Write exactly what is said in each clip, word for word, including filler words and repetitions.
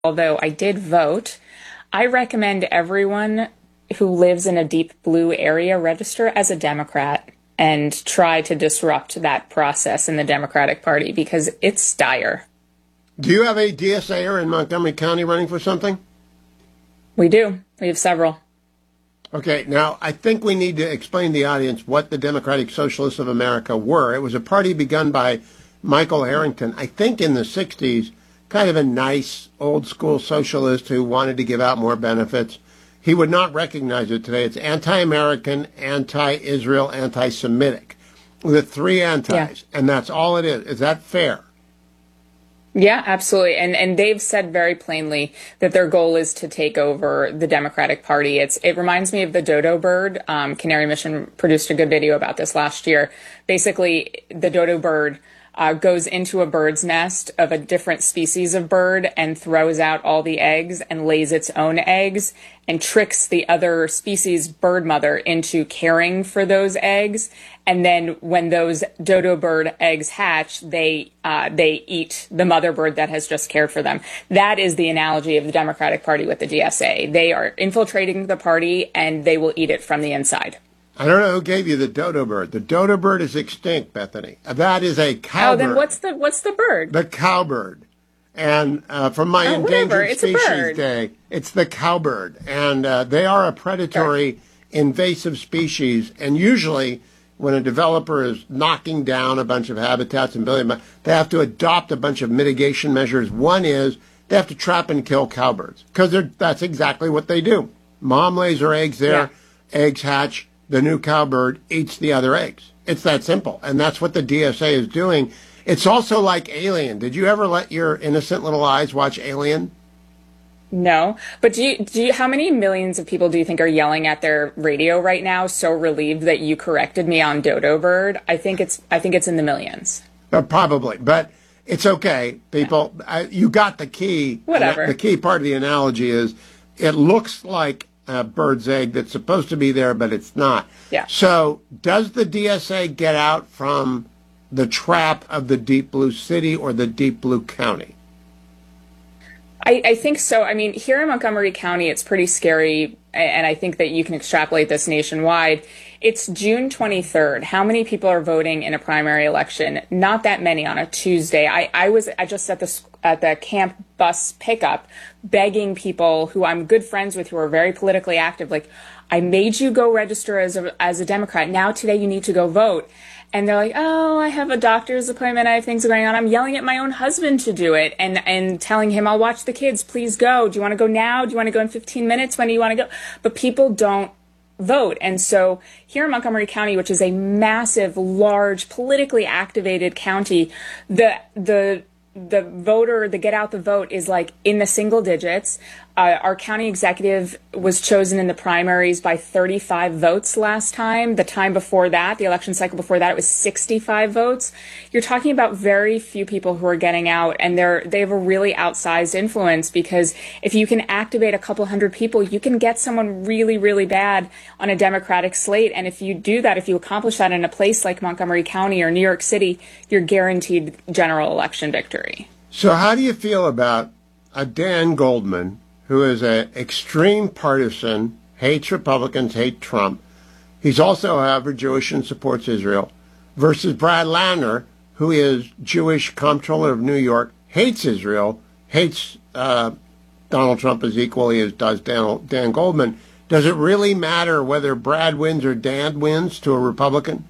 although I did vote, I recommend everyone who lives in a deep blue area register as a Democrat and try to disrupt that process in the Democratic Party because it's dire. Do you have a D S A-er in Montgomery County running for something? We do. We have several. Okay, now I think we need to explain to the audience what the Democratic Socialists of America were. It was a party begun by Michael Harrington, I think in the sixties, kind of a nice old-school socialist who wanted to give out more benefits. He would not recognize it today. It's anti-American, anti-Israel, anti-Semitic. The three antis, yeah. And that's all it is. Is that fair? Yeah, absolutely. And and they've said very plainly that their goal is to take over the Democratic Party. It's It reminds me of the dodo bird. Um, Canary Mission produced a good video about this last year. Basically, the dodo bird Uh, goes into a bird's nest of a different species of bird and throws out all the eggs and lays its own eggs and tricks the other species bird mother into caring for those eggs. And then when those dodo bird eggs hatch, they uh, they eat the mother bird that has just cared for them. That is the analogy of the Democratic Party with the D S A. They are infiltrating the party and they will eat it from the inside. I don't know who gave you the dodo bird. The dodo bird is extinct, Bethany. That is a cowbird. Oh, then what's the what's the bird? The cowbird. And uh, from my oh, endangered it's species day, it's the cowbird. And uh, they are a predatory, invasive species. And usually, when a developer is knocking down a bunch of habitats and building, they have to adopt a bunch of mitigation measures. One is they have to trap and kill cowbirds because that's exactly what they do. Mom lays her eggs there, yeah. Eggs hatch. The new cowbird eats the other eggs. It's that simple. And that's what the D S A is doing. It's also like Alien. Did you ever let your innocent little eyes watch Alien? No. But do you, do you, how many millions of people do you think are yelling at their radio right now, so relieved that you corrected me on Dodo Bird? I think it's, I think it's in the millions. Uh, probably. But it's okay, people. I, you got the key. Whatever. The key part of the analogy is it looks like a bird's egg that's supposed to be there, but it's not. Yeah. So does the D S A get out from the trap of the deep blue city or the deep blue county? I, I think so. I mean, here in Montgomery County, it's pretty scary, and I think that you can extrapolate this nationwide. It's June twenty-third. How many people are voting in a primary election? Not that many on a Tuesday. I, I was I just at the at the camp bus pickup begging people who I'm good friends with who are very politically active, like, I made you go register as a, as a Democrat. Now today you need to go vote. And they're like, oh, I have a doctor's appointment. I have things going on. I'm yelling at my own husband to do it and, and telling him, I'll watch the kids. Please go. Do you want to go now? Do you want to go in fifteen minutes? When do you want to go? But people don't vote. And so here in Montgomery County, which is a massive, large, politically activated county, the the the voter, the get out the vote is like in the single digits. Uh, our county executive was chosen in the primaries by thirty-five votes last time. The time before that, the election cycle before that, it was sixty-five votes. You're talking about very few people who are getting out, and they're they have a really outsized influence, because if you can activate a couple hundred people, you can get someone really, really bad on a Democratic slate. And if you do that, if you accomplish that in a place like Montgomery County or New York City, you're guaranteed general election victory. So how do you feel about a Dan Goldman, who is an extreme partisan, hates Republicans, hates Trump? He's also, however, Jewish and supports Israel, versus Brad Landner, who is Jewish comptroller of New York, hates Israel, hates uh, Donald Trump as equally as does Dan, Dan Goldman. Does it really matter whether Brad wins or Dan wins to a Republican?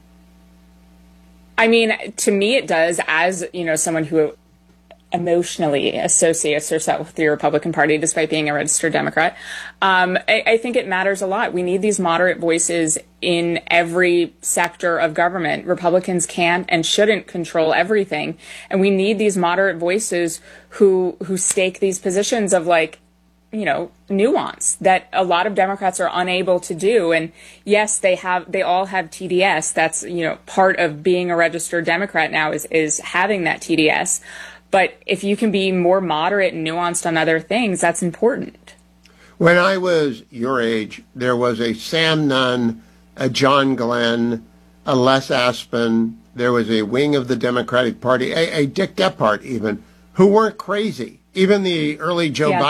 I mean, to me it does, as, you know, someone who emotionally associates herself with the Republican Party, despite being a registered Democrat. Um, I, I think it matters a lot. We need these moderate voices in every sector of government. Republicans can't and shouldn't control everything. And we need these moderate voices who who stake these positions of, like, you know, nuance that a lot of Democrats are unable to do. And yes, they have, they all have T D S. That's, you know, part of being a registered Democrat now is, is having that T D S. But if you can be more moderate and nuanced on other things, that's important. When I was your age, there was a Sam Nunn, a John Glenn, a Les Aspin. There was a wing of the Democratic Party, a, a Dick Gephardt even, who weren't crazy. even the early Joe Yeah.